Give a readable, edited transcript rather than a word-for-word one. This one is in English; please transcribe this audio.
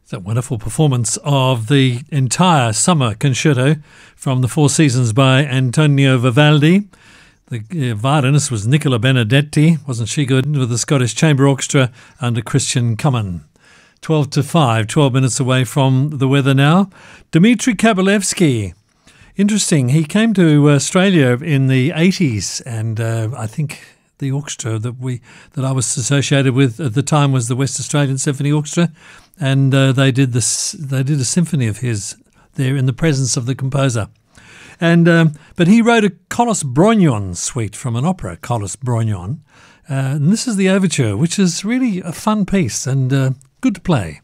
That wonderful performance of the entire summer concerto from the Four Seasons by Antonio Vivaldi. The violinist was Nicola Benedetti, wasn't she good, with the Scottish Chamber Orchestra under Christian Cummin. 12 to 5, 12 minutes away from the weather now. Dmitry Kabalevsky. Interesting, he came to Australia in the 80s, and I think the orchestra that I was associated with at the time was the West Australian Symphony Orchestra, and they did a symphony of his there in the presence of the composer. And but he wrote a Kolos Brognon suite from an opera, Kolos Brognon, and this is the overture, which is really a fun piece and good to play.